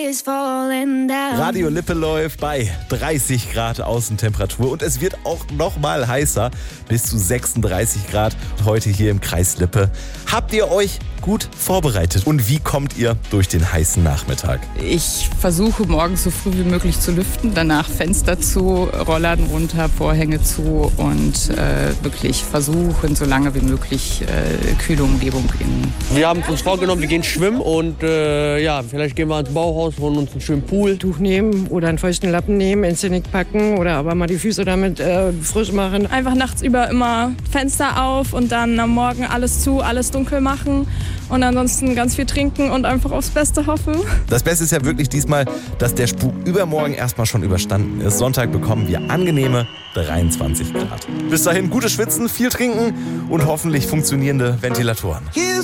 is falling down. Radio Lippe läuft bei 30 Grad Außentemperatur und es wird auch noch mal heißer, bis zu 36 Grad heute hier im Kreis Lippe. Habt ihr euch gut vorbereitet und wie kommt ihr durch den heißen Nachmittag? Ich versuche morgens so früh wie möglich zu lüften, danach Fenster zu, Rollladen runter, Vorhänge zu und wirklich versuchen, so lange wie möglich kühle Umgebung in. Wir haben uns vorgenommen, wir gehen schwimmen und vielleicht gehen wir ans Bauhaus, holen uns einen schönen Pool. Tuch nehmen oder einen feuchten Lappen nehmen, ins Genick packen oder aber mal die Füße damit frisch machen. Einfach nachts über immer Fenster auf und dann am Morgen alles zu, alles dunkel machen und ansonsten ganz viel trinken und einfach aufs Beste hoffen. Das Beste ist ja wirklich diesmal, dass der Spuk übermorgen erstmal schon überstanden ist. Sonntag bekommen wir angenehme 23 Grad. Bis dahin gutes Schwitzen, viel trinken und hoffentlich funktionierende Ventilatoren.